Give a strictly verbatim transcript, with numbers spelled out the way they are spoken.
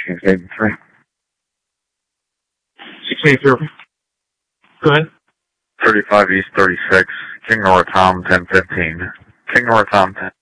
six eighty-three. six eighty-three. Go ahead. thirty-five East thirty-six, King North Tom ten fifteen. King North Tom ten.